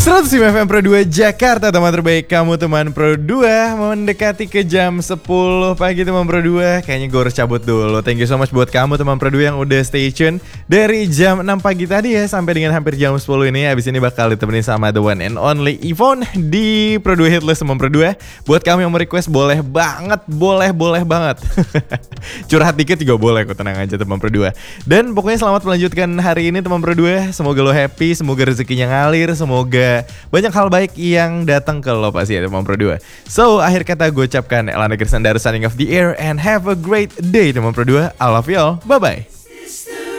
105 FM Pro 2 Jakarta, teman terbaik kamu teman Pro 2. Mendekati ke jam 10 pagi teman Pro 2. Kayaknya gue harus cabut dulu. Thank you so much buat kamu teman Pro 2 yang udah stay tune dari jam 6 pagi tadi ya sampai dengan hampir jam 10 ini. Abis ini bakal ditemenin sama the one and only Yvonne di Pro 2 Hitlist teman Pro 2. Buat kamu yang mau request boleh banget, boleh banget. Curhat dikit juga boleh, kok tenang aja teman Pro 2. Dan pokoknya selamat melanjutkan hari ini teman Pro 2. Semoga lo happy, semoga rezekinya ngalir, semoga banyak hal baik yang datang ke lo pasti ya teman Pro 2. So akhir kata gue ucapkan Elana Gersandar signing off the air and have a great day teman Pro 2. I love you all, bye bye.